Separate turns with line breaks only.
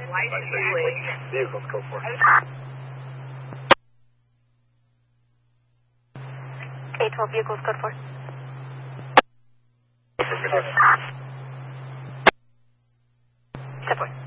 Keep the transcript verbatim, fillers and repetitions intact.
Vehicles, go for it.
K twelve vehicles, code four. Step four.